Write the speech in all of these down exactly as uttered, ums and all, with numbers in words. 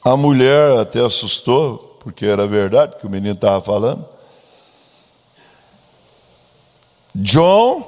A mulher até assustou, porque era verdade que o menino estava falando. John,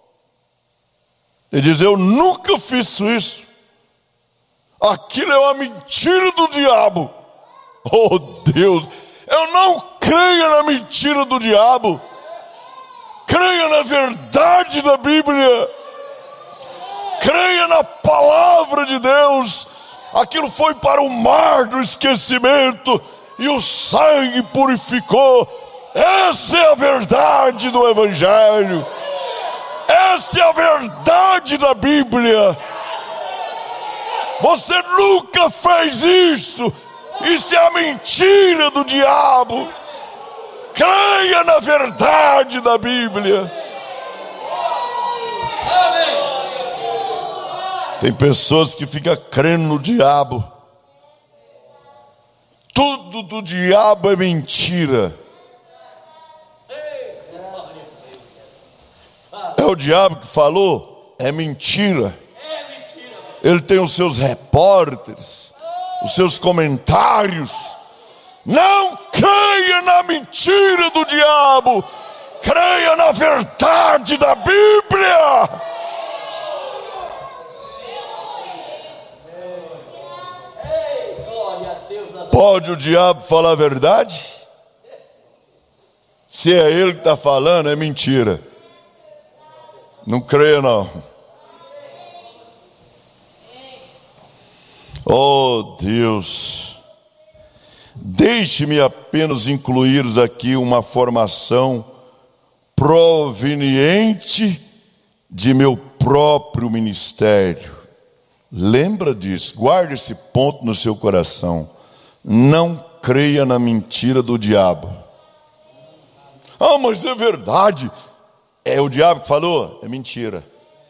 ele diz: eu nunca fiz isso. Aquilo é uma mentira do diabo. Oh Deus, eu não creio na mentira do diabo. Creia na verdade da Bíblia. Creia na palavra de Deus. Aquilo foi para o mar do esquecimento e o sangue purificou. Essa é a verdade do Evangelho. Essa é a verdade da Bíblia. Você nunca fez isso. Isso é a mentira do diabo. Creia na verdade da Bíblia. Tem pessoas que ficam crendo no diabo. Tudo do diabo é mentira. É o diabo que falou? É mentira. Ele tem os seus repórteres, os seus comentários. Não creia na mentira do diabo. Creia na verdade da Bíblia. Pode o diabo falar a verdade? Se é ele que está falando, é mentira. Não creia não. Oh Deus, deixe-me apenas incluir aqui uma formação proveniente de meu próprio ministério. Lembra disso, guarde esse ponto no seu coração. Não creia na mentira do diabo. Ah, mas é verdade. É o diabo que falou? É mentira.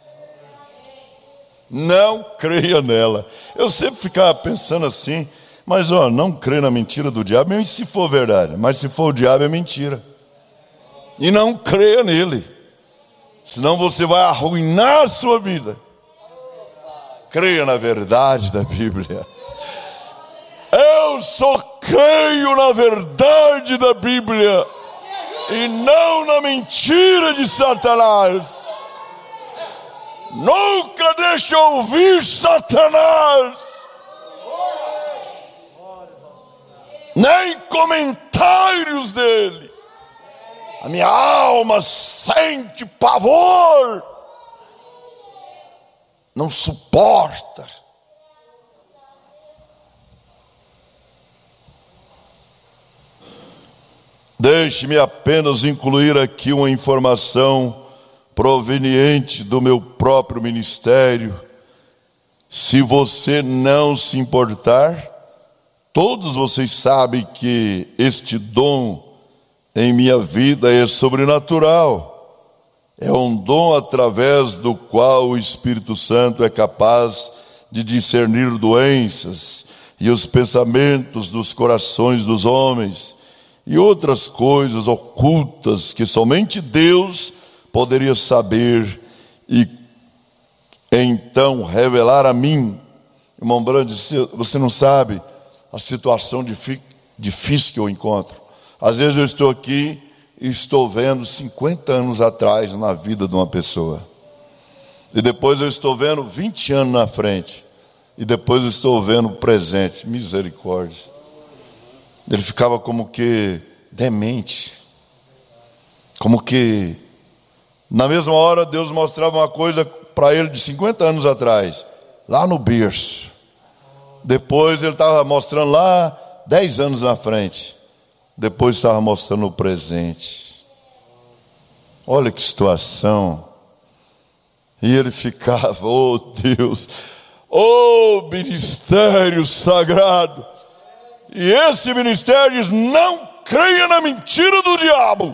Não creia nela. Eu sempre ficava pensando assim, mas ó, não creia na mentira do diabo, mesmo se for verdade. Mas se for o diabo, é mentira. E não creia nele, senão você vai arruinar a sua vida. Creia na verdade da Bíblia. Eu só creio na verdade da Bíblia e não na mentira de Satanás. Nunca deixe ouvir Satanás, nem comentários dele. A minha alma sente pavor, não suporta. Deixe-me apenas incluir aqui uma informação proveniente do meu próprio ministério. Se você não se importar, todos vocês sabem que este dom em minha vida é sobrenatural. É um dom através do qual o Espírito Santo é capaz de discernir doenças e os pensamentos dos corações dos homens e outras coisas ocultas que somente Deus poderia saber e então revelar a mim. Irmão Brando, você não sabe a situação difícil que eu encontro. Às vezes eu estou aqui e estou vendo cinquenta anos atrás na vida de uma pessoa. E depois eu estou vendo vinte anos na frente. E depois eu estou vendo o presente. Misericórdia. Ele ficava como que demente. Como que na mesma hora Deus mostrava uma coisa para ele de cinquenta anos atrás, lá no berço. Depois ele estava mostrando lá dez anos na frente. Depois estava mostrando o presente. Olha que situação. E ele ficava, oh Deus, oh ministério sagrado. E esse ministério diz: não creia na mentira do diabo.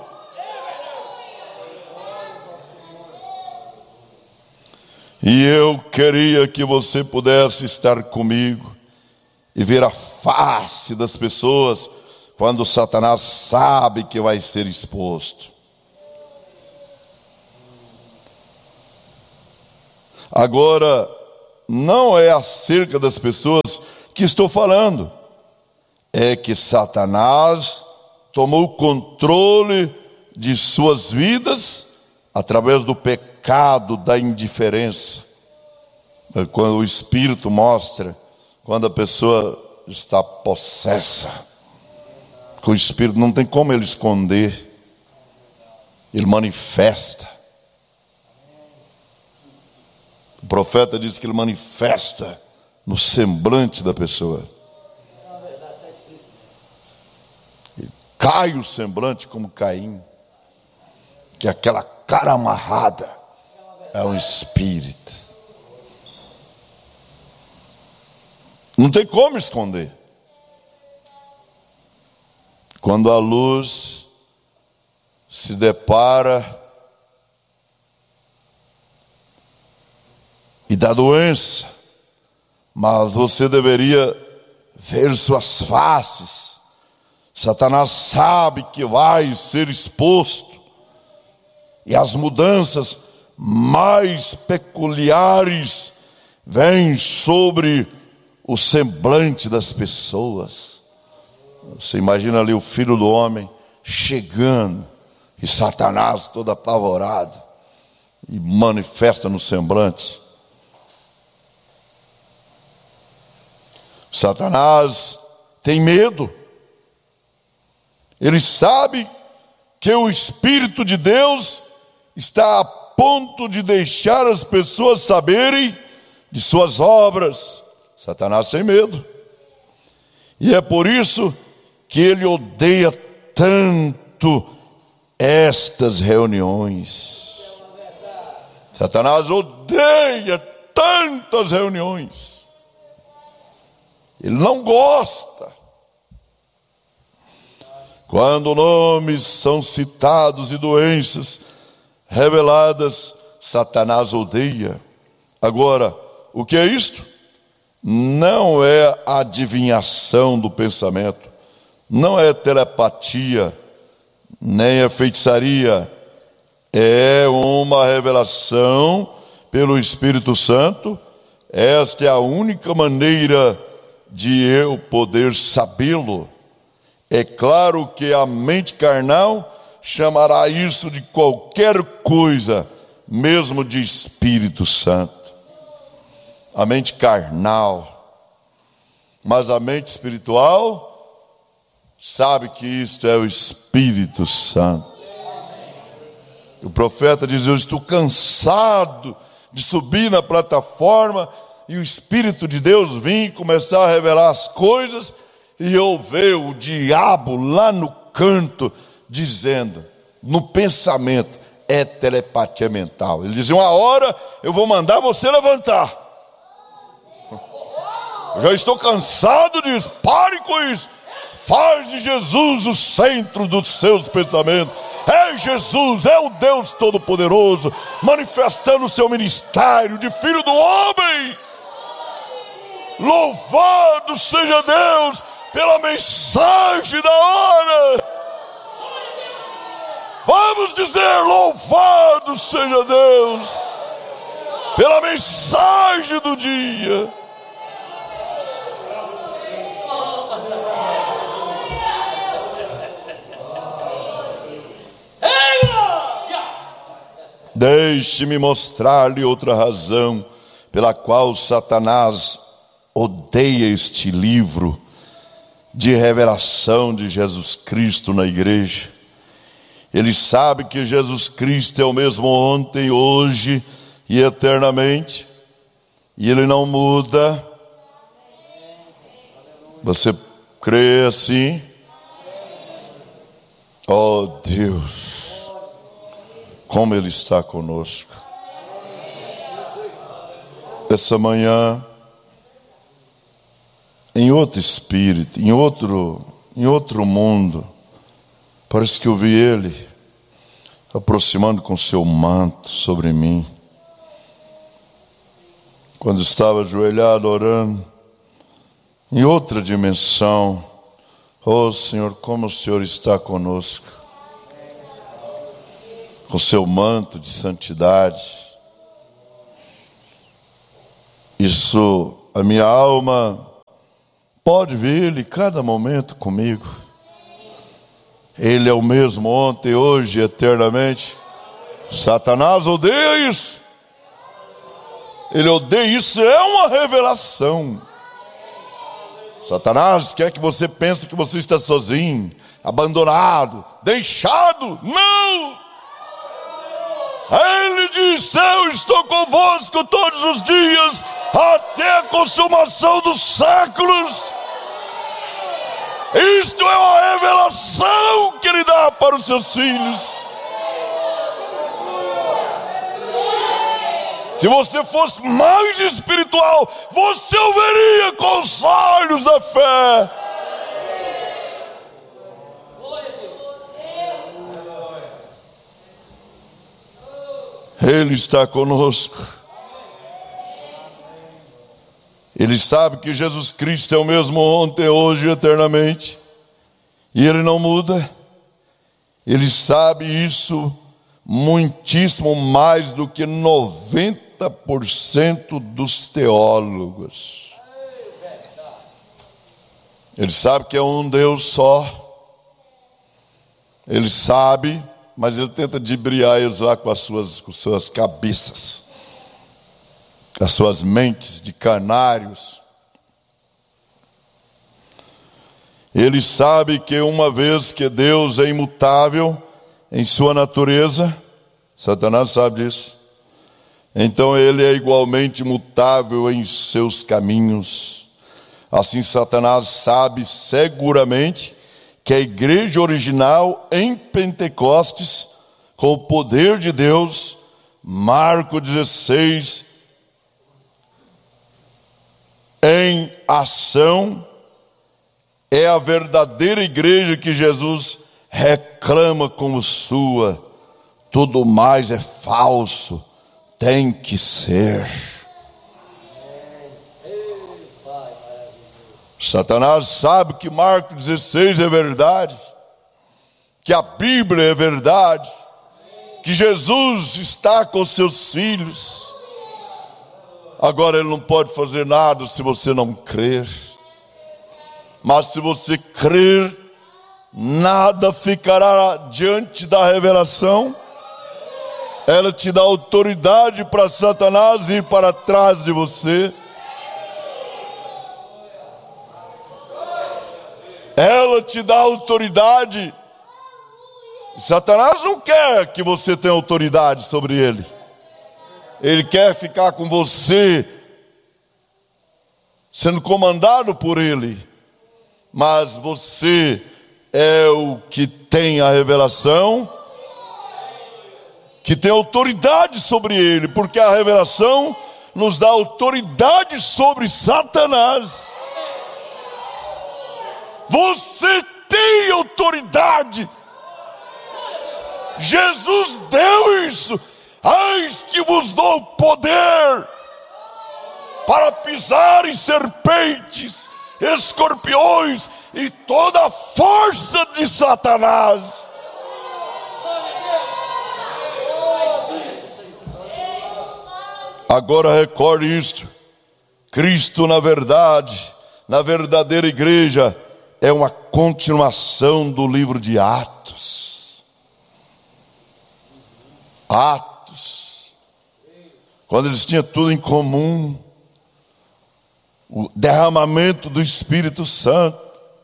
E eu queria que você pudesse estar comigo e ver a face das pessoas quando Satanás sabe que vai ser exposto. Agora, não é acerca das pessoas que estou falando. é que Satanás tomou o controle de suas vidas através do pecado da indiferença. Quando o Espírito mostra, quando a pessoa está possessa, que o Espírito não tem como ele esconder, ele manifesta. O profeta diz que ele manifesta no semblante da pessoa. Ele cai o semblante como Caim, que aquela cara amarrada é um espírito. Não tem como esconder. Quando a luz se depara e dá doença, mas você deveria ver suas faces. Satanás sabe que vai ser exposto, e as mudanças mais peculiares vêm sobre o semblante das pessoas. Você imagina ali o Filho do Homem chegando, e Satanás todo apavorado, e manifesta no semblante. Satanás tem medo. Ele sabe que o Espírito de Deus está a ponto de deixar as pessoas saberem de suas obras. Satanás tem medo. E é por isso que ele odeia tanto estas reuniões. Satanás odeia tantas reuniões. Ele não gosta. Quando nomes são citados e doenças reveladas, Satanás odeia. Agora, o que é isto? Não é adivinhação do pensamento, não é telepatia, nem é feitiçaria. É uma revelação pelo Espírito Santo. Esta é a única maneira de eu poder sabê-lo. É claro que a mente carnal chamará isso de qualquer coisa, mesmo de Espírito Santo. A mente carnal. Mas a mente espiritual sabe que isto é o Espírito Santo. O profeta diz: eu estou cansado de subir na plataforma e o Espírito de Deus vir começar a revelar as coisas, e eu ver o diabo lá no canto dizendo, no pensamento, é telepatia mental. Ele dizia: uma hora eu vou mandar você levantar. Eu já estou cansado disso. Pare com isso. Faz de Jesus o centro dos seus pensamentos. É Jesus, é o Deus Todo-Poderoso, manifestando o seu ministério de Filho do Homem. Louvado seja Deus pela mensagem da hora. Vamos dizer: louvado seja Deus pela mensagem do dia. Deixe-me mostrar-lhe outra razão pela qual Satanás odeia este livro de revelação de Jesus Cristo na igreja. Ele sabe que Jesus Cristo é o mesmo ontem, hoje e eternamente, e ele não muda. Você crê assim? Oh Deus, como ele está conosco. Essa manhã, em outro espírito, em outro, em outro mundo, parece que eu vi ele aproximando com seu manto sobre mim. Quando estava ajoelhado orando, em outra dimensão, oh Senhor, como o Senhor está conosco, com seu manto de santidade. Isso, a minha alma Pode ver Ele cada momento comigo. Ele é o mesmo ontem, hoje, eternamente. Satanás odeia isso. Ele odeia isso, é uma revelação. Satanás quer que você pense que você está sozinho, abandonado, deixado. Não! Ele diz: eu estou convosco todos os dias, até a consumação dos séculos. Isto é uma revelação que Ele dá para os seus filhos. Se você fosse mais espiritual, você o veria com os olhos da fé. Ele está conosco. Ele sabe que Jesus Cristo é o mesmo ontem, hoje e eternamente. E Ele não muda. Ele sabe isso muitíssimo mais do que noventa por cento dos teólogos. Ele sabe que é um Deus só. Ele sabe, mas ele tenta dibriar eles lá com as suas, com suas cabeças, com as suas mentes de canários. Ele sabe que uma vez que Deus é imutável em sua natureza, Satanás sabe disso, então ele é igualmente mutável em seus caminhos. Assim Satanás sabe seguramente que a igreja original em Pentecostes, com o poder de Deus, Marcos dezesseis, em ação, é a verdadeira igreja que Jesus reclama como sua. Tudo mais é falso, tem que ser. Satanás sabe que Marcos dezesseis é verdade, que a Bíblia é verdade, que Jesus está com seus filhos. Agora ele não pode fazer nada se você não crer. Mas se você crer, nada ficará diante da revelação. Ela te dá autoridade para Satanás ir para trás de você. Ela te dá autoridade. Satanás não quer que você tenha autoridade sobre ele. Ele quer ficar com você, sendo comandado por ele. Mas você é o que tem a revelação, que tem autoridade sobre ele, porque a revelação nos dá autoridade sobre Satanás. Você tem autoridade. Jesus deu isso. Eis que vos dou poder para pisar em serpentes, escorpiões e toda a força de Satanás. Agora recorde isto: Cristo, na verdade, na verdadeira igreja, é uma continuação do livro de Atos. Atos, quando eles tinham tudo em comum, o derramamento do Espírito Santo.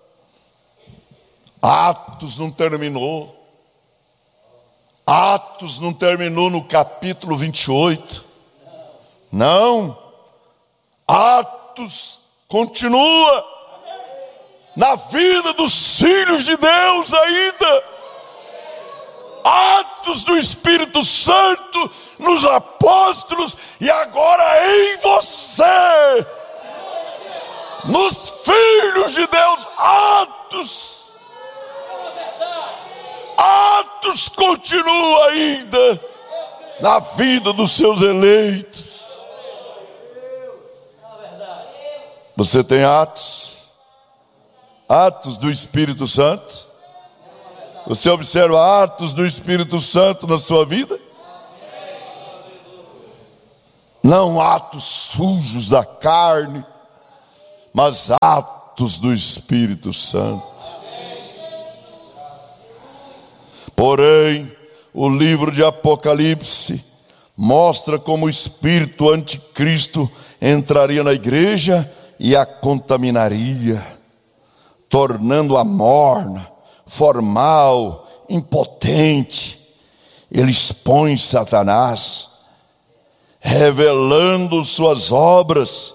Atos não terminou. Atos não terminou no capítulo vinte e oito. Não. Atos continua na vida dos filhos de Deus ainda. Atos do Espírito Santo nos apóstolos e agora em você, nos filhos de Deus. Atos Atos continua ainda na vida dos seus eleitos. Você tem Atos Atos do Espírito Santo? Você observa atos do Espírito Santo na sua vida? Não atos sujos da carne, mas atos atos do Espírito Santo. Porém, o livro de Apocalipse mostra como o espírito anticristo entraria na igreja e a contaminaria, tornando-a morna, formal, impotente. Ele expõe Satanás, revelando suas obras,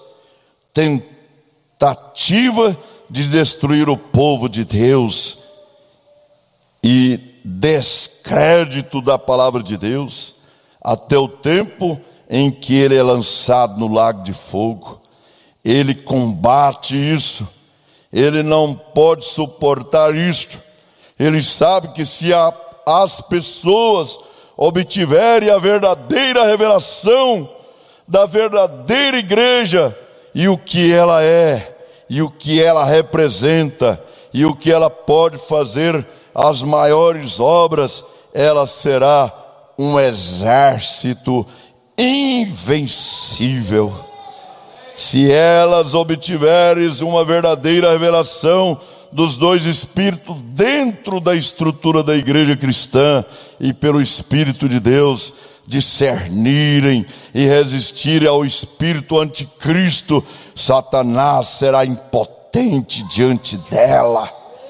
tentativa de destruir o povo de Deus e descrédito da palavra de Deus, até o tempo em que ele é lançado no lago de fogo. Ele combate isso, ele não pode suportar isso. Ele sabe que se a, as pessoas obtiverem a verdadeira revelação da verdadeira igreja, e o que ela é, e o que ela representa, e o que ela pode fazer, as maiores obras, ela será um exército invencível. Se elas obtiverem uma verdadeira revelação dos dois Espíritos dentro da estrutura da igreja cristã, e pelo Espírito de Deus discernirem e resistirem ao espírito anticristo, Satanás será impotente diante dela.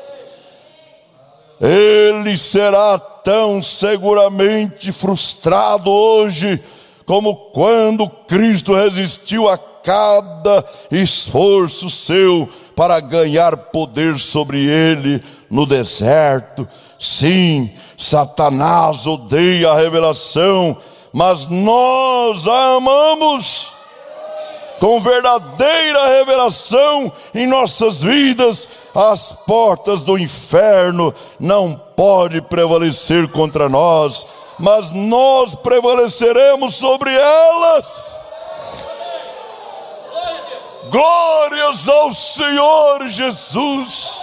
Ele será tão seguramente frustrado hoje como quando Cristo resistiu a cada esforço seu para ganhar poder sobre ele no deserto. Sim, Satanás odeia a revelação, mas nós a amamos. Com verdadeira revelação em nossas vidas, as portas do inferno não podem prevalecer contra nós, mas nós prevaleceremos sobre elas. Glórias ao Senhor Jesus.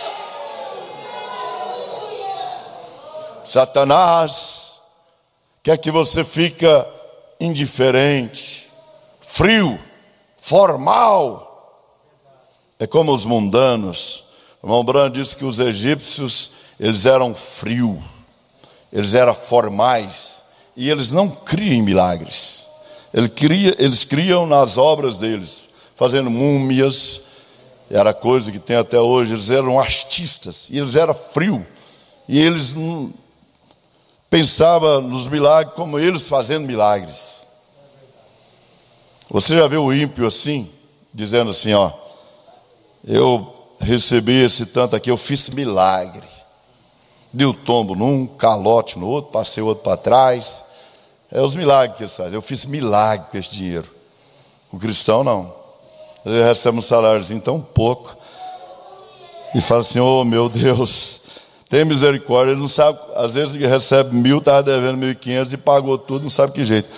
Satanás quer que você fica indiferente, frio, formal. É como os mundanos. O irmão Branham disse que os egípcios, eles eram frios, eles eram formais, e eles não criam em milagres. Eles criam, eles criam nas obras deles, fazendo múmias, era coisa que tem até hoje. Eles eram artistas, e eles eram frios, e eles não pensavam nos milagres como eles fazendo milagres. Você já viu o ímpio assim, dizendo assim, ó, eu recebi esse tanto aqui, eu fiz milagre. Dei o tombo num, calote no outro, passei o outro para trás. É os milagres que eles fazem. Eu fiz milagre com esse dinheiro. O cristão não. Ele recebe um saláriozinho tão pouco e fala assim, oh meu Deus, tem misericórdia. Ele não sabe, às vezes ele recebe mil, estava devendo mil e quinhentos e pagou tudo, não sabe que jeito.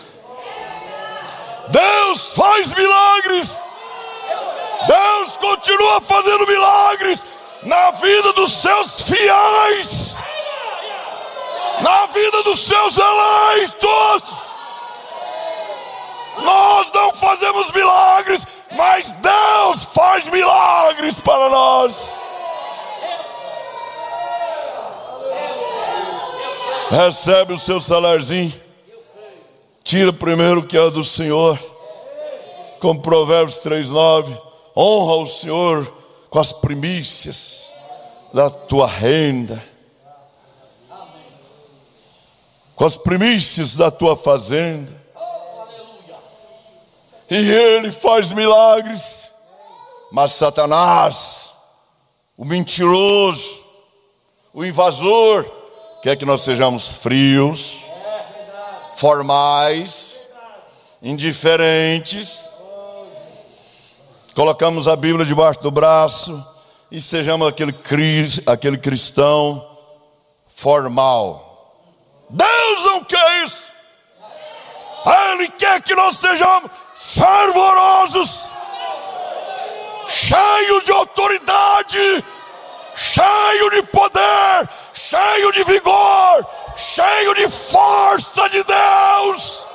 Deus faz milagres. Deus continua fazendo milagres na vida dos seus fiéis, na vida dos seus eleitos. Nós não fazemos milagres, mas Deus faz milagres para nós. Recebe o seu saláriozinho, tira primeiro o que é do Senhor, como Provérbios três, nove, honra o Senhor com as primícias da tua renda, com as primícias da tua fazenda, e Ele faz milagres. Mas Satanás, o mentiroso, o invasor, quer que nós sejamos frios, formais, indiferentes, colocamos a Bíblia debaixo do braço e sejamos aquele, aquele cristão formal. Deus não quer isso. Ele quer que nós sejamos fervorosos, cheios de autoridade, cheio de poder, cheio de vigor, cheio de força de Deus,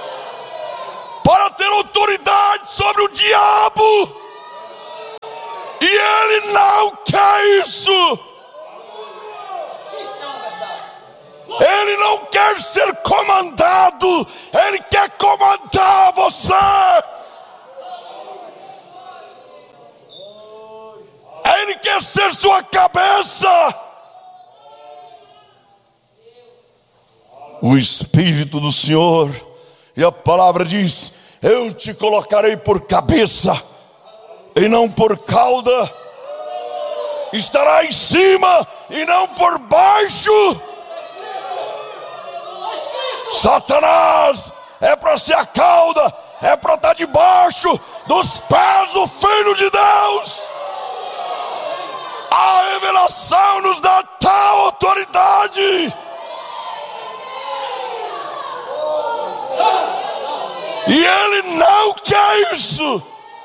para ter autoridade sobre o diabo. Ele não quer isso. Ele não quer ser comandado, Ele quer comandar você. Ele quer ser sua cabeça. O Espírito do Senhor, e a palavra diz: eu te colocarei por cabeça e não por cauda. Estará em cima e não por baixo. Satanás é para ser a cauda, é para estar debaixo dos pés do Filho de Deus. A revelação nos dá tal autoridade. E Ele não quer isso.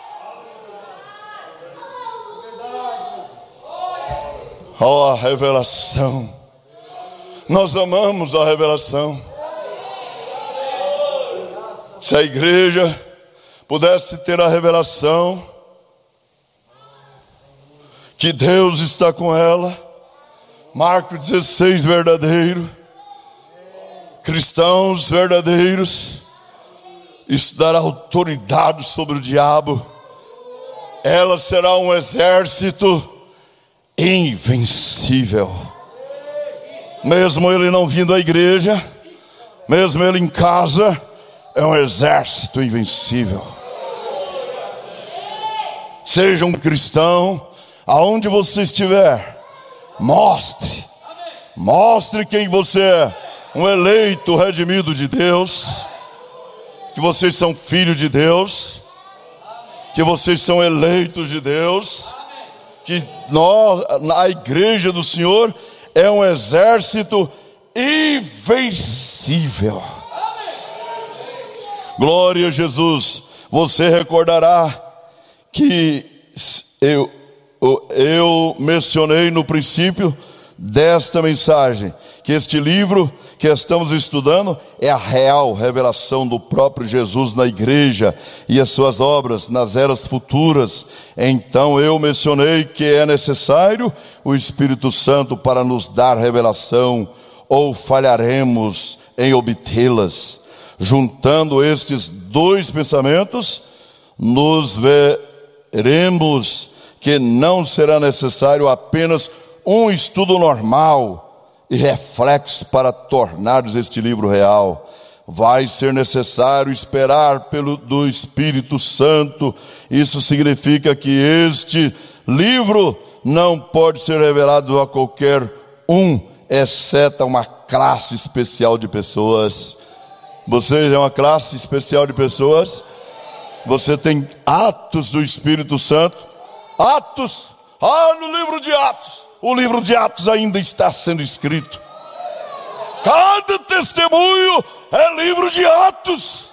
Oh, a revelação. Nós amamos a revelação. Se a igreja pudesse ter a revelação que Deus está com ela, Marcos dezesseis verdadeiro, cristãos verdadeiros, isso dará autoridade sobre o diabo. Ela será um exército invencível. Mesmo ele não vindo à igreja, mesmo ele em casa, é um exército invencível. Seja um cristão, aonde você estiver, mostre, mostre quem você é. Um eleito, redimido de Deus, que vocês são filhos de Deus, que vocês são eleitos de Deus, que nós, a igreja do Senhor, é um exército invencível. Glória a Jesus. Você recordará que eu, eu mencionei no princípio desta mensagem que este livro que estamos estudando é a real revelação do próprio Jesus na igreja e as suas obras nas eras futuras. Então eu mencionei que é necessário o Espírito Santo para nos dar revelação, ou falharemos em obtê-las. Juntando estes dois pensamentos, nos veremos que não será necessário apenas um estudo normal e reflexo para tornares este livro real. Vai ser necessário esperar pelo do Espírito Santo. Isso significa que este livro não pode ser revelado a qualquer um, exceto a uma classe especial de pessoas. Você é uma classe especial de pessoas. Você tem atos do Espírito Santo. Atos. Ah, no livro de Atos. O livro de Atos ainda está sendo escrito. Cada testemunho é livro de Atos.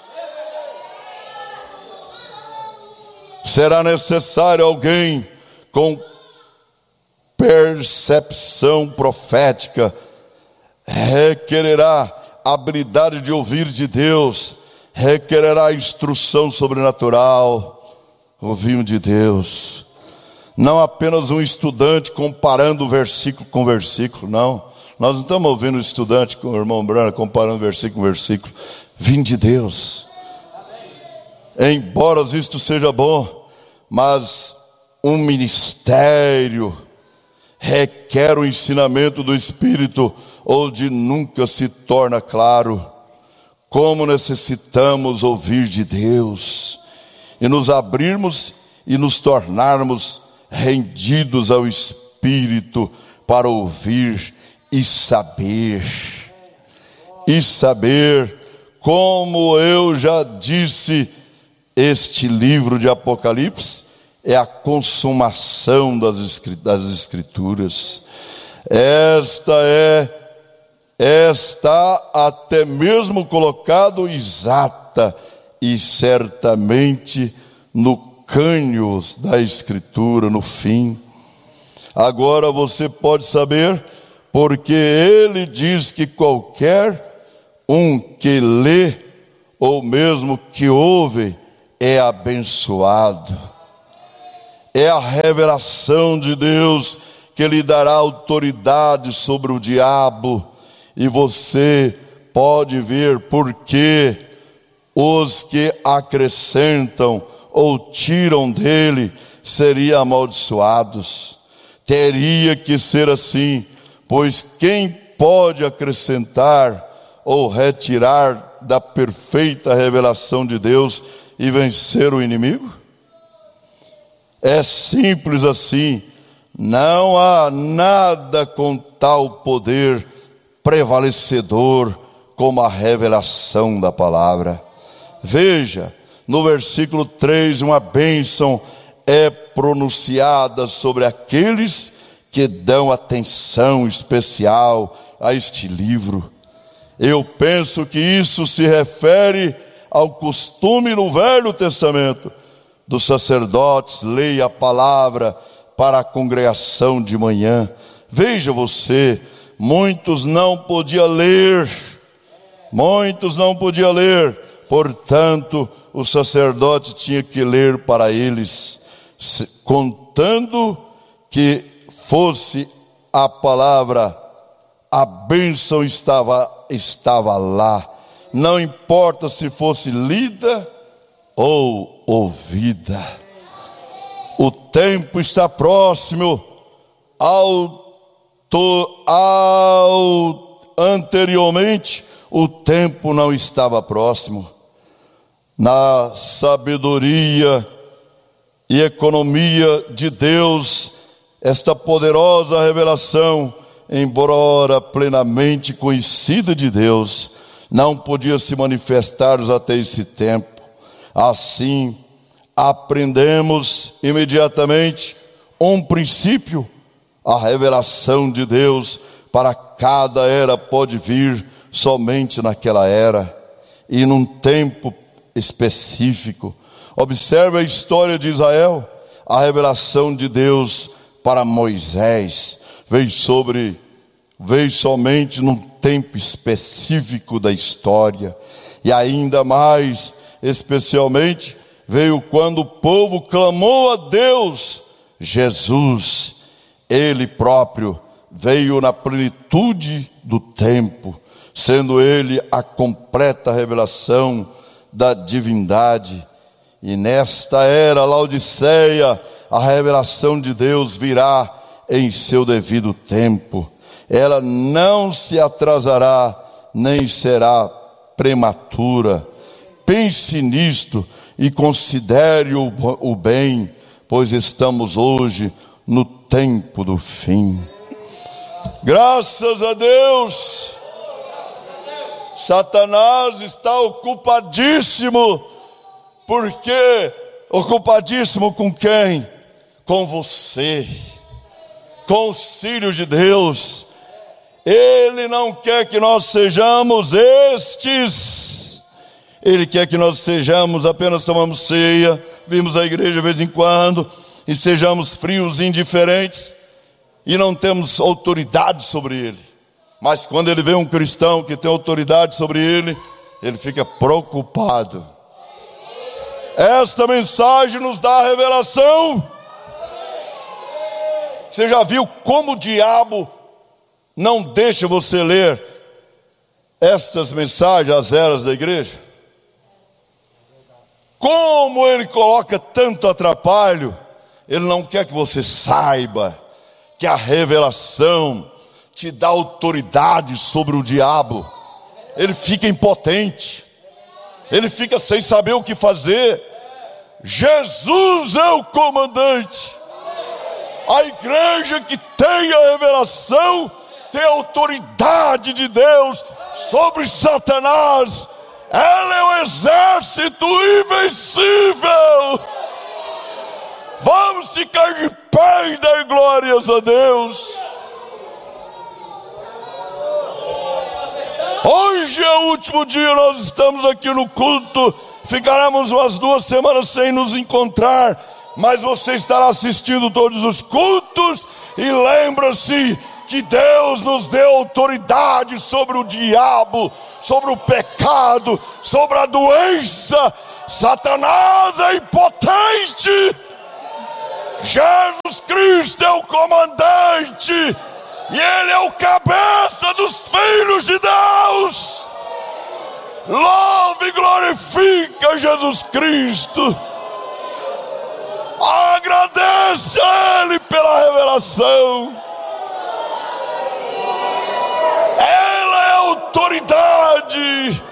Será necessário alguém com percepção profética. Requererá habilidade de ouvir de Deus, requererá instrução sobrenatural. Ouvimos de Deus, não apenas um estudante comparando versículo com versículo, não. Nós não estamos ouvindo um estudante com o irmão Branco comparando versículo com versículo. Vim de Deus. Embora isto seja bom, mas um ministério requer o ensinamento do Espírito, onde nunca se torna claro como necessitamos ouvir de Deus e nos abrirmos e nos tornarmos rendidos ao Espírito para ouvir e saber. E saber, como eu já disse, este livro de Apocalipse é a consumação das Escrituras. Esta é, está até mesmo colocado exata e certamente no cânions da Escritura, no fim. Agora você pode saber, porque ele diz que qualquer um que lê, ou mesmo que ouve, é abençoado. É a revelação de Deus que lhe dará autoridade sobre o diabo. E você pode ver por que os que acrescentam ou tiram dele seriam amaldiçoados. Teria que ser assim, pois quem pode acrescentar ou retirar da perfeita revelação de Deus e vencer o inimigo? É simples assim. Não há nada com tal poder prevalecedor como a revelação da palavra. Veja, no versículo três, uma bênção é pronunciada sobre aqueles que dão atenção especial a este livro. Eu penso que isso se refere ao costume no Velho Testamento dos sacerdotes ler a palavra para a congregação de manhã. Veja você, muitos não podiam ler, muitos não podiam ler, portanto, o sacerdote tinha que ler para eles, contando que fosse a palavra, a bênção estava, estava lá, não importa se fosse lida ou ouvida. O tempo está próximo. Ao, to, ao anteriormente, o tempo não estava próximo. Na sabedoria e economia de Deus, esta poderosa revelação, embora plenamente conhecida de Deus, não podia se manifestar até esse tempo. Assim, aprendemos imediatamente um princípio: a revelação de Deus para cada era pode vir somente naquela era e num tempo específico. Observe a história de Israel. A revelação de Deus para Moisés veio sobre veio somente num tempo específico da história, e ainda mais especialmente veio quando o povo clamou a Deus. Jesus, ele próprio, veio na plenitude do tempo, sendo ele a completa revelação da divindade. E nesta era Laodiceia, a revelação de Deus virá em seu devido tempo. Ela não se atrasará, nem será prematura. Pense nisto e considere o, o bem, pois estamos hoje no tempo do fim. Graças a Deus. Satanás está ocupadíssimo. Por quê? Ocupadíssimo com quem? Com você, com os filhos de Deus. Ele não quer que nós sejamos estes. Ele quer que nós sejamos, apenas tomamos ceia, vimos a igreja de vez em quando, e sejamos frios, indiferentes, e não temos autoridade sobre ele. Mas quando ele vê um cristão que tem autoridade sobre ele, ele fica preocupado. Esta mensagem nos dá a revelação. Você já viu como o diabo não deixa você ler estas mensagens, as eras da igreja? Como ele coloca tanto atrapalho. Ele não quer que você saiba que a revelação te dá autoridade sobre o diabo. Ele fica impotente, ele fica sem saber o que fazer. Jesus é o comandante. A igreja que tem a revelação tem a autoridade de Deus sobre Satanás. Ela é um exército invencível. Vamos ficar de pé e dar glórias a Deus. Hoje é o último dia, nós estamos aqui no culto. Ficaremos umas duas semanas sem nos encontrar, mas você estará assistindo todos os cultos. E lembra-se que Deus nos deu autoridade sobre o diabo, sobre o pecado, sobre a doença. Satanás é impotente. Jesus Cristo é o comandante e Ele é o cabeça dos filhos de Deus. Louve e glorifica Jesus Cristo. Agradece a Ele pela revelação. Ela é autoridade.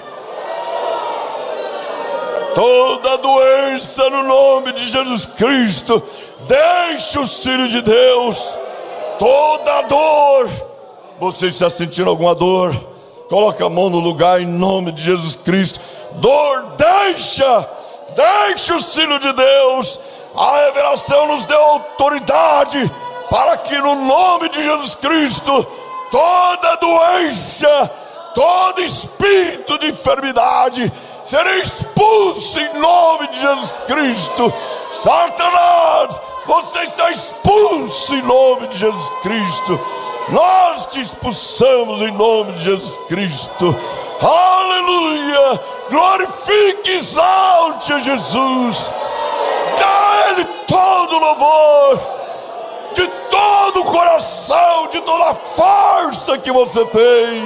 Toda doença no nome de Jesus Cristo, deixe os filhos de Deus. Toda dor, você está sentindo alguma dor? Coloca a mão no lugar em nome de Jesus Cristo. Dor, deixa, deixa os filhos de Deus. A revelação nos deu autoridade para que no nome de Jesus Cristo toda doença, todo espírito de enfermidade será expulso em nome de Jesus Cristo. Satanás, você está expulso em nome de Jesus Cristo. Nós te expulsamos em nome de Jesus Cristo. Aleluia! Glorifique e exalte a Jesus. Dá a Ele todo o louvor, de todo o coração, de toda a força que você tem.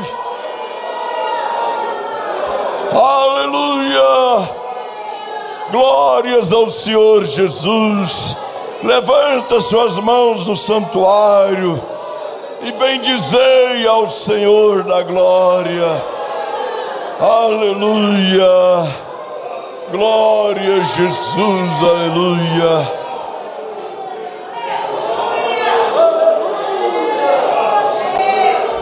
Aleluia! Glórias ao Senhor Jesus. Levanta suas mãos no santuário e bendizei ao Senhor da glória. Aleluia! Glória a Jesus, aleluia!